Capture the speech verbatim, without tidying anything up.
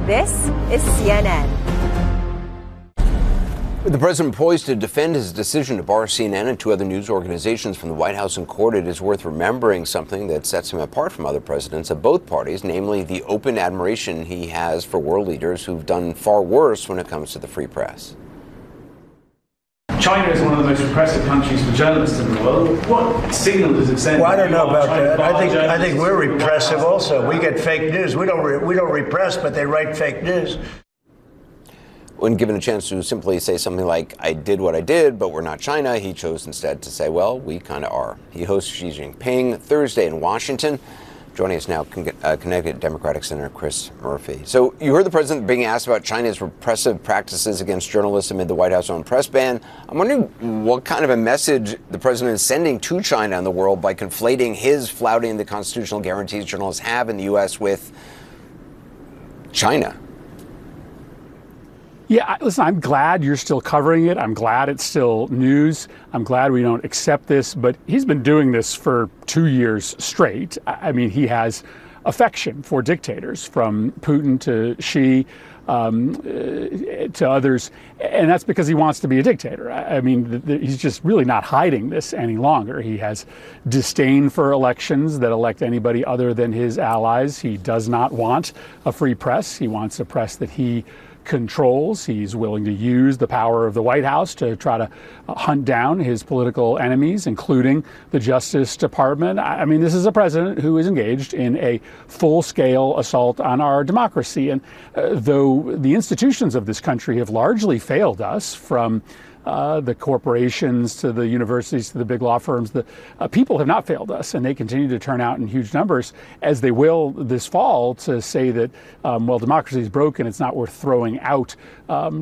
This is C N N. With the president poised to defend his decision to bar C N N and two other news organizations from the White House in court, it is worth remembering something that sets him apart from other presidents of both parties, namely the open admiration he has for world leaders who've done far worse when it comes to the free press. China is one of the most repressive countries for journalists in the world. What signal does it send? Well, I don't know about that. I think I think we're repressive also. We get fake news. We don't re, we don't repress, but they write fake news. When given a chance to simply say something like, I did what I did, but we're not China, he chose instead to say, well, we kind of are. He hosts Xi Jinping Thursday in Washington. Joining us now, uh, Connecticut Democratic Senator Chris Murphy. So you heard the president being asked about China's repressive practices against journalists amid the White House own press ban. I'm wondering what kind of a message the president is sending to China and the world by conflating his flouting the constitutional guarantees journalists have in the U S with China. Yeah, listen, I'm glad you're still covering it. I'm glad it's still news. I'm glad we don't accept this. But he's been doing this for two years straight. I mean, he has affection for dictators, from Putin to Xi um, uh, to others. And that's because he wants to be a dictator. I mean, the, the, he's just really not hiding this any longer. He has disdain for elections that elect anybody other than his allies. He does not want a free press. He wants a press that he controls. He's willing to use the power of the White House to try to hunt down his political enemies, including the Justice Department. I mean, this is a president who is engaged in a full-scale assault on our democracy. And uh, though the institutions of this country have largely failed us, from Uh, the corporations to the universities to the big law firms, the uh, people have not failed us, and they continue to turn out in huge numbers, as they will this fall, to say that, um, well, democracy is broken, it's not worth throwing out um,